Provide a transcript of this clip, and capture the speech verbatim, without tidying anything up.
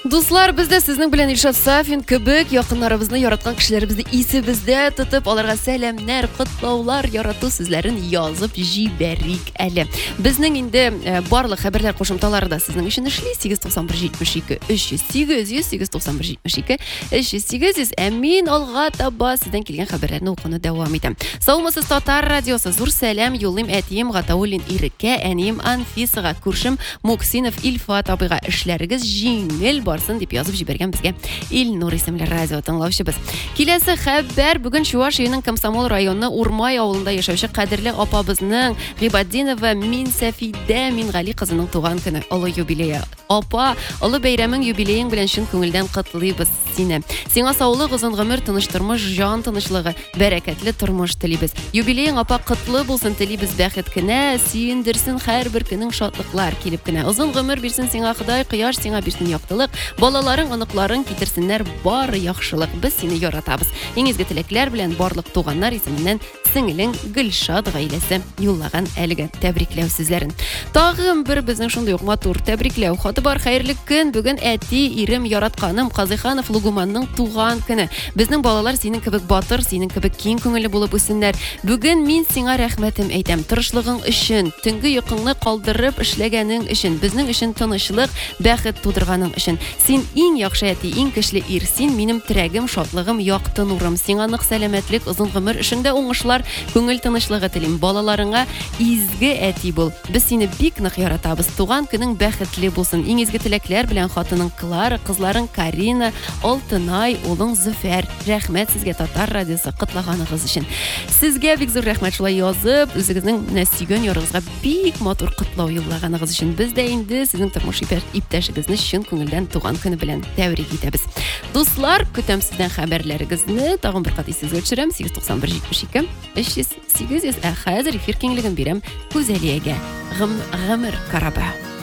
Дуслар, бездә сезнең белән Илшат Сафин кебек якыннарыбызны яраткан кешеләребезне исебездә тотып, аларга сәламнәр, котлаулар, ярату сүзләрен язып җибәрик әле. Безнең инде барлык хәбәрләр кушымталары да сезнең өчен эшли. сигез туксан бер җитмеш ике өч йөз сигез йөз сигез туксан бер җитмеш ике өч йөз сигез йөз. Ә мин алга таба сездән килгән хәбәрләрне укуны дәвам итәм. Саумысыз, Татар радиосы, зур сәлам юлыйм әтием Гатауллин Иреккә, әнием Анфисага, күршем Муксинов Илфат абыйга. Эшләрегез җиңел барсын дип язып җибәргән безгә Илнур исемле радио тыңлаучыбыз. Киләсе хәбәр бүген Чувашиянең Комсомол районы Урмай авылында яшәүче кадерле апабызның Гыйбаддинова Минсәфидә Мингали кызының туган көне, олы юбилее. Апа, олы бәйрәмең юбилеең белән чын күңелдән котлыйбыз сине. Сиңа саулык, озын гомер, тыныч тормыш, җан тынычлыгы, бәрәкәтле тормыш телибез. Юбилеең, апа, котлы булсын телибез, бәхет кенә, сөендерсен һәрбер көнең шатлыклар килеп кенә. Озын гомер бирсен сиңа Ходай, кояш сиңа бирсен яктылык, балаларың, оныкларың китерсеннәр бары яхшылык. Без сине яратабыз. Иң изге теләкләр белән барлык туганнар исеменнән сеңелең Гөлшат гаиләсе юллаган әлеге тәбрикләү сүзләрен. Тагын бер безнең шундый ук матур тәбрикләү хаты бар. Хәерле көн, бүген әти, ирем, яратканым Казыйханов Лугуманның туган көне. Безнең балалар синең кебек батыр, синең кебек киң күңелле булып үссеннәр. Бүген мин сиңа рәхмәтем әйтәм. Тырышлыгың өчен, төнге йокыңны калдырып эшләгәнең өчен, безнең өчен тынычлык, бәхет тудырганың өчен. Син иң яхшы әти, иң көчле ир, син минем терәгем, шатлыгым, якты нурым. Сиңа нык сәламәтлек, озын гомер, эшеңдә уңышлар, күңел тынычлыгы телим. Балаларыңа изге әти бул. Без сине бик нык яратабыз. Туган көнең бәхетле булсын. Иң изге теләкләр белән хатының Клара, кызларың Карина, Алтынай, улың Зөфәр. Рәхмәт сезгә, Татар радиосы, кытлаганыгыз өчен. Сезгә бик зур рәхмәт шулай язып, үзегезнең нәсигән ярыгызга бик матур котлау юллаганыгыз өчен. Без дә инде сезнең тормыш иптәшегезне чын күңелдән туган көне белән тәбрик итәбез. Дуслар, көтәм сездән хәбәрләрегезне. Тагын бер кат исегезгә төшерәм. сигез туксан бер җитмеш ике өч йөз сигез йөз. Ә хәзер эфир киңлеген бирәм Күзәлиягә. Гомер Караба.